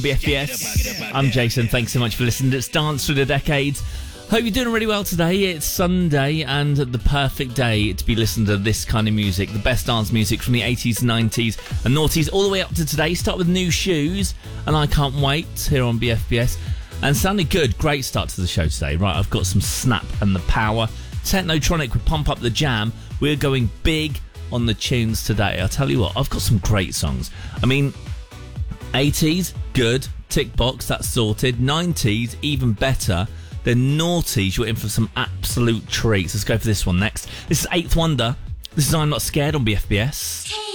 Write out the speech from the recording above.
BFBS. I'm Jason. Thanks so much for listening. It's Dance Through the Decades. Hope you're doing really well today. It's Sunday and the perfect day to be listening to this kind of music. The best dance music from the 80s, 90s and noughties all the way up to today. Start with New Shoes and I Can't Wait here on BFBS. And sounding good. Great start to the show today. Right, I've got some Snap and the Power. Technotronic with Pump Up the Jam. We're going big on the tunes today. I'll tell you what, I've got some great songs. I mean, 80s, good. Tick box, that's sorted. 90s, even better. Then noughties, you're in for some absolute treats. Let's go for this one next. This is Eighth Wonder. This is I'm Not Scared on BFBS.